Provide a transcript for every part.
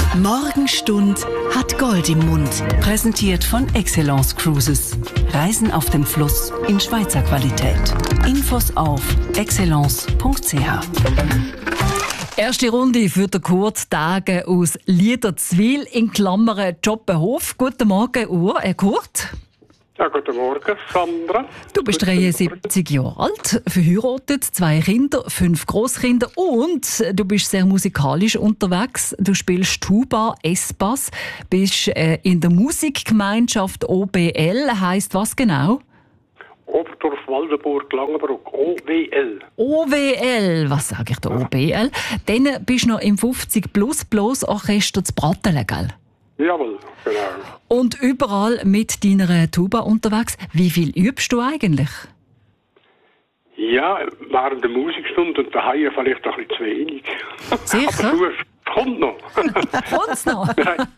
Morgenstund hat Gold im Mund. Präsentiert von Excellence Cruises. Reisen auf dem Fluss in Schweizer Qualität. Infos auf excellence.ch. Erste Runde für den Kurt Tage aus Liederzwil in Klammern Joppenhof. Guten Morgen, Kurt. Ja, guten Morgen, Sandra. Du bist 73 Jahre alt, verheiratet, 2 Kinder, 5 Grosskinder und du bist sehr musikalisch unterwegs. Du spielst Tuba, S-Bass, bist in der Musikgemeinschaft OBL. Heisst was genau? Oberdorf, Waldenburg, Langenbruck, OWL. OWL, was sage ich da, OBL? Dann bist du noch im 50++Orchester zu Brattelen, gell? Jawohl, genau. Und überall mit deiner Tuba unterwegs. Wie viel übst du eigentlich? Ja, während der Musikstunde und daheim vielleicht ein bisschen zu wenig. Sicher? Aber du, es kommt noch. Kommt's noch? Wir haben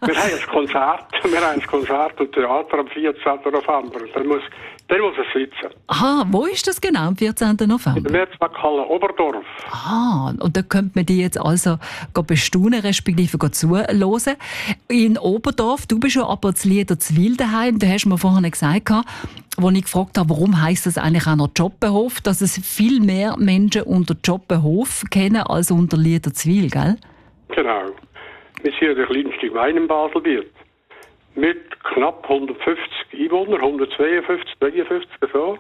ein Konzert und Theater am 14. November. Dann muss es sitzen. Aha, wo ist das genau, am 14. In November? der Mehrzweckhalle Oberdorf. Ah, und da könnte man die jetzt also bestaunen, respektive zuhören. In Oberdorf, du bist ja aber zu Liederzwil daheim. Du hast mir vorhin gesagt, als ich gefragt habe, warum heisst das eigentlich auch noch Joppenhof, dass es viel mehr Menschen unter Joppenhof kennen als unter Liederzwil, gell? Genau. Wir sind ja der kleinste Gemeinde im Baselbiet. Mit knapp 150 Einwohnern, 152, 53 so.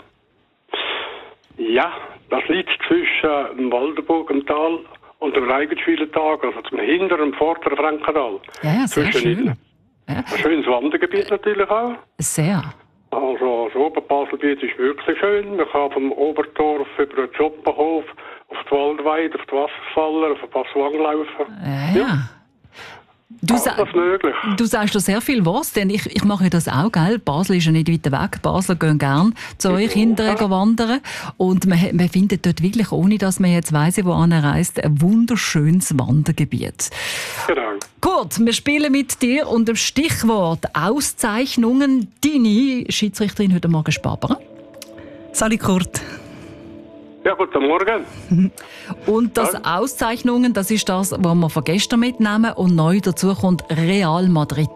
Ja, das liegt zwischen dem Waldenburg im Tal und dem Reigenschwiler Tag, also zum hinteren, vorderen Frankental. Ja, sehr schön. Ja. Ein schönes Wandergebiet natürlich auch. Sehr. Also das Oberbaselbiet ist wirklich schön. Man kann vom Oberdorf über den Joppenhof auf die Waldweide, auf die Wasserfaller, auf den Passwang laufen. Ja. Du sagst da sehr viel was, denn ich mache das auch, gell? Basel ist ja nicht weit weg. Basler gehen gerne zu euch hinterher wandern. Und man findet dort wirklich, ohne dass man jetzt weiss, wo reist, ein wunderschönes Wandergebiet. Genau. Kurt, wir spielen mit dir unter dem Stichwort Auszeichnungen. Deine Schiedsrichterin heute Morgen Spabern. Salut Kurt. Ja, guten Morgen. Und das Auszeichnungen, das ist das, was wir von gestern mitnehmen. Und neu dazu kommt Real Madrid.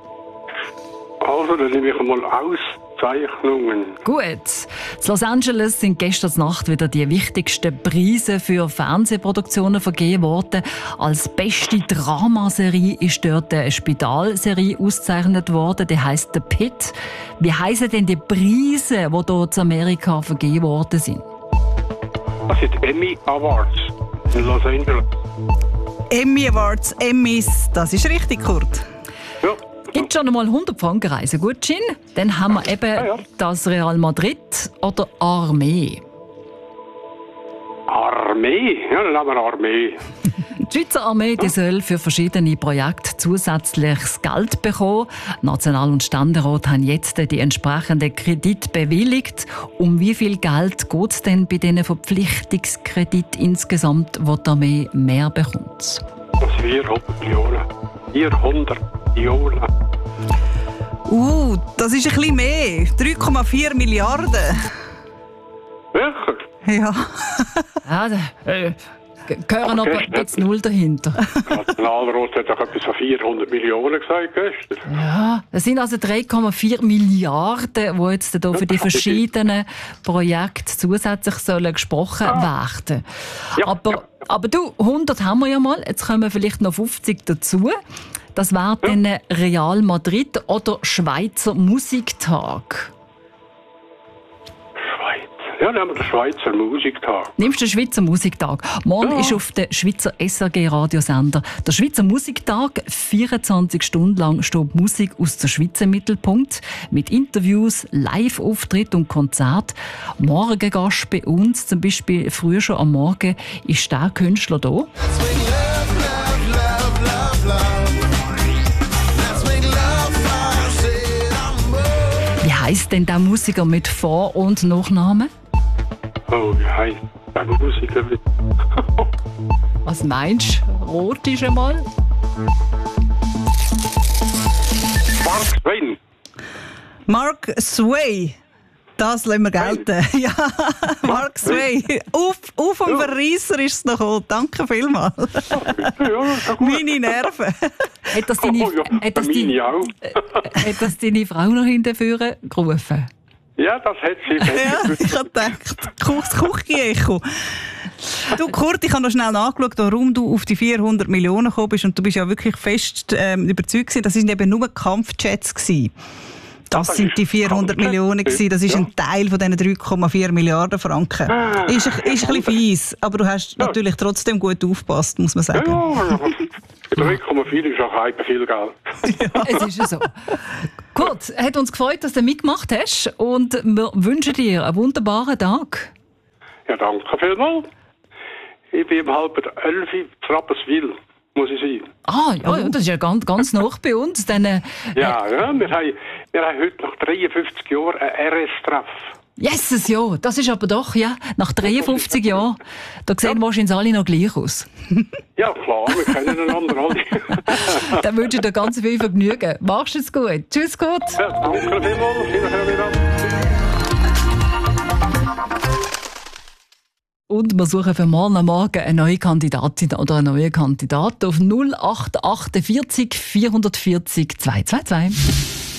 Also, dann nehme ich einmal Auszeichnungen. Gut. In Los Angeles sind gestern Nacht wieder die wichtigsten Preise für Fernsehproduktionen vergeben worden. Als beste Dramaserie ist dort eine Spitalserie ausgezeichnet worden. Die heisst The Pit. Wie heissen denn die Preise, die dort in Amerika vergeben worden sind? Das sind Emmy Awards in Los Angeles. Emmy Awards, Emmys, das ist richtig, Kurt. Ja. Gibt schon einmal 100 Franken Reisegutschein. Dann haben wir eben das Real Madrid oder Armee. Armee? Ja, dann haben wir Armee. Die Schweizer Armee die soll für verschiedene Projekte zusätzliches Geld bekommen. National- und Ständerat haben jetzt die entsprechenden Kredite bewilligt. Um wie viel Geld geht es denn bei diesen Verpflichtungskrediten insgesamt, wo die Armee mehr bekommt? Das 400 Millionen. 400 Millionen. Das ist ein bisschen mehr. 3,4 Milliarden. Wirklich? Ja. Ja, gehören aber jetzt null dahinter. Der Nationalrat hat doch etwas von 400 Millionen gesagt gestern. Ja, es sind also 3,4 Milliarden, die jetzt hier für die verschiedenen Projekte zusätzlich sollen gesprochen werden. Ja, aber du, 100 haben wir ja mal, jetzt kommen vielleicht noch 50 dazu. Das wäre dann Real Madrid oder Schweizer Musiktag. Ja, dann haben wir den Schweizer Musiktag. Nimmst du den Schweizer Musiktag? Morgen ist auf dem Schweizer SRG-Radiosender der Schweizer Musiktag. 24 Stunden lang steht Musik aus der Schweiz im Mittelpunkt. Mit Interviews, Live-Auftritt und Konzert. Morgen Gast bei uns, zum Beispiel früher schon am Morgen, ist der Künstler da. Wie heisst denn der Musiker mit Vor- und Nachnamen? Oh, wie heisst der Musiker? Was meinst du? Rot ist einmal? Mark Twain. Mark Sway. Das lassen wir gelten. Ja, Mark Sway. Auf dem Verreisser ist es noch gekommen. Danke vielmals. Ja, Meine Nerven. Hat das deine, hat das deine, meine auch. hat das deine Frau noch hinterher gerufen? Ja, das hat sie. Ja, ich habe gedacht, das Küche-Echo. Du, Kurt, ich habe noch schnell nachgeschaut, warum du auf die 400 Millionen gekommen bist. Und du bist ja wirklich fest überzeugt gewesen, das waren eben nur Kampfjets gewesen. Das sind die 400 Millionen gewesen. Das ist ein Teil von diesen 3,4 Milliarden Franken. Ist ein bisschen fies, aber du hast natürlich trotzdem gut aufgepasst, muss man sagen. Ja, 3,4 ist auch halb viel Geld. Es ist ja so. Gut, hat uns gefreut, dass du mitgemacht hast und wir wünschen dir einen wunderbaren Tag. Ja, danke vielmals. Ich bin um 10:30 in Rapperswil, muss ich sein. Ah, ja, das ist ja ganz nah bei uns. Dann, Ja, wir haben heute nach 53 Jahren ein RS-Treff. Jesus, ja, das ist aber doch, ja, nach 53 Jahren, da sehen wahrscheinlich alle noch gleich aus. Ja, klar, wir kennen einander alle. Dann wünsche ich dir ganz viel Vergnügen. Machst es gut. Tschüss, gut. Ja, danke vielmals. Wiederhören wieder. Und wir suchen für morgen Morgen eine neue Kandidatin oder einen neuen Kandidaten auf 0848 440 222.